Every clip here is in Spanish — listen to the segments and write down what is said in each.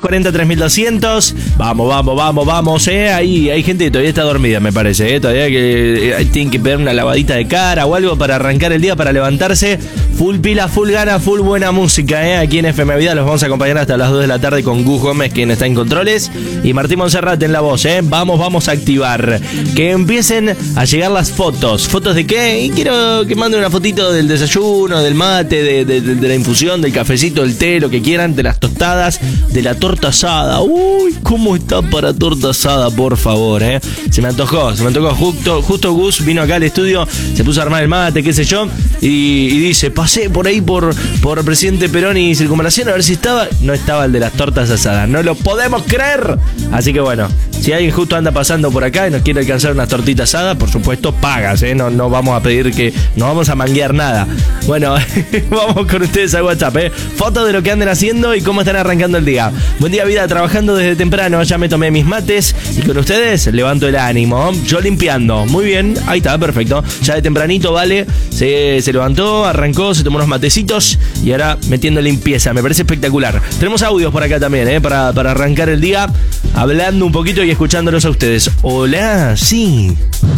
40 3200. Vamos, Ahí hay gente que todavía está dormida, me parece, Todavía que tienen que pegar una lavadita de cara o algo para arrancar el día, para levantarse. Full pila, full gana, full buena música, Aquí en FM Vida los vamos a acompañar hasta las 2 de la tarde con Gus Gómez, quien está en controles, y Martín Monserrat en la voz, Vamos a activar. Que empiecen a llegar las fotos. ¿Fotos de qué? Y quiero que manden una fotito del desayuno, del mate, de la infusión, del cafecito, del té, lo que quieran, de las tostadas, de la torta asada. Uy, ¿cómo está para torta asada, por favor, Se me antojó. Justo Gus vino acá al estudio, se puso a armar el mate, qué sé yo, y dice, pasé por ahí por Presidente Perón y Circunvalación a ver si estaba. No estaba el de las tortas asadas, no lo podemos creer. Así que bueno, si alguien justo anda pasando por acá y nos quiere alcanzar unas tortitas asadas, por supuesto pagas, no vamos a pedir no vamos a manguear nada. Bueno, vamos con ustedes a WhatsApp, Fotos de lo que anden haciendo y cómo están arrancando el día. Buen día, vida, trabajando desde temprano, ya me tomé mis mates y con ustedes levanto el ánimo. Yo limpiando, muy bien, ahí está, perfecto. Ya de tempranito, vale, se levantó, arrancó, se tomó unos matecitos y ahora metiendo limpieza, me parece espectacular. Tenemos audios por acá también, para arrancar el día, hablando un poquito y escuchándolos a ustedes. Hola, sí.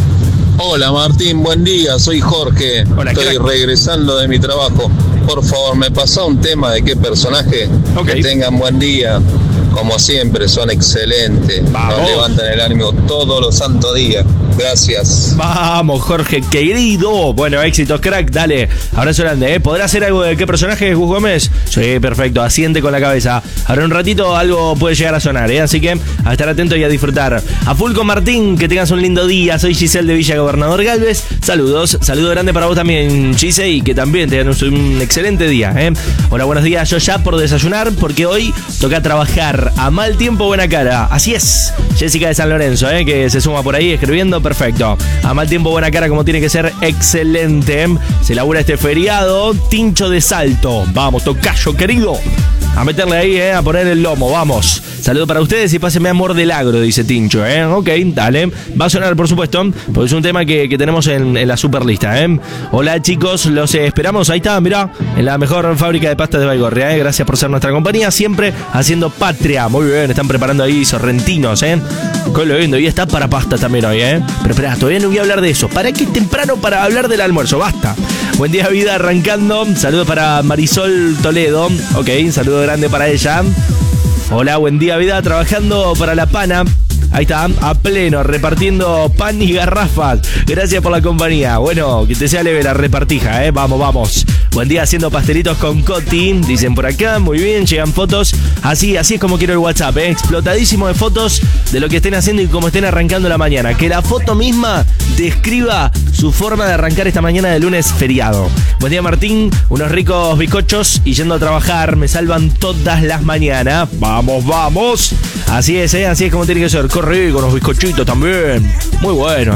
Hola Martín, buen día, soy Jorge. Hola, estoy regresando de mi trabajo. Por favor, me pasa un tema de qué personaje. Okay. Que tengan buen día. Como siempre, son excelentes. Vamos. Nos levantan el ánimo todos los santos días. Gracias. Vamos, Jorge, querido. Bueno, éxitos, crack, dale. Abrazo grande, ¿Podrá hacer algo de qué personaje, Gus Gómez? Sí, perfecto, asiente con la cabeza. Ahora un ratito algo puede llegar a sonar, Así que a estar atento y a disfrutar. A full con Martín, que tengas un lindo día. Soy Giselle de Villa Gobernador Galvez. Saludos, saludo grande para vos también, Gise, y que también tengas un excelente día, Hola, buenos días. Yo ya por desayunar, porque hoy toca trabajar. A mal tiempo, buena cara. Así es. Jessica de San Lorenzo, que se suma por ahí escribiendo. Perfecto. A mal tiempo, buena cara, como tiene que ser. Excelente. Se labura este feriado. Tincho de Salto. Vamos, tocayo, querido. A meterle ahí, a poner el lomo. Vamos. Saludo para ustedes y pásenme amor del agro, dice Tincho, Ok, dale. Va a sonar, por supuesto, porque es un tema que tenemos en la super lista, Hola, chicos, los esperamos. Ahí está, mirá, en la mejor fábrica de pastas de Baigorria, Gracias por ser nuestra compañía, siempre haciendo patria. Muy bien, están preparando ahí sorrentinos, Qué lindo. Y está para pasta también hoy, Pero esperá, todavía no voy a hablar de eso. ¿Para qué temprano para hablar del almuerzo? Basta. Buen día, vida, arrancando. Saludos para Marisol Toledo. Ok, saludo grande para ella. Hola, buen día, vida, trabajando para La Pana. Ahí está, a pleno, repartiendo pan y garrafas. Gracias por la compañía. Bueno, que te sea leve la repartija, Vamos. Buen día haciendo pastelitos con Coti, dicen por acá. Muy bien, llegan fotos. Así es como quiero el WhatsApp, Explotadísimo de fotos de lo que estén haciendo y cómo estén arrancando la mañana. Que la foto misma describa su forma de arrancar esta mañana de lunes feriado. Buen día, Martín. Unos ricos bizcochos y yendo a trabajar. Me salvan todas las mañanas. Vamos. Así es como tiene que ser. Corre con los bizcochitos también. Muy bueno,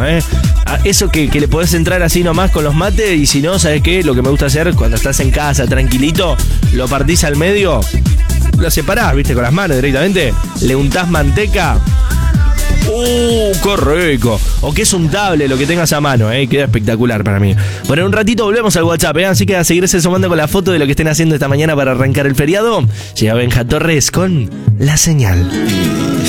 Eso que le podés entrar así nomás con los mates. Y si no, ¿sabes qué? Lo que me gusta hacer cuando estás en casa, tranquilito, lo partís al medio, lo separás, ¿viste? Con las manos directamente. Le untás manteca. ¡Qué rico! O que es untable lo que tengas a mano, queda espectacular para mí. Bueno, en un ratito volvemos al WhatsApp, así que a seguirse sumando con la foto de lo que estén haciendo esta mañana para arrancar el feriado. Llega Benja Torres con La Señal.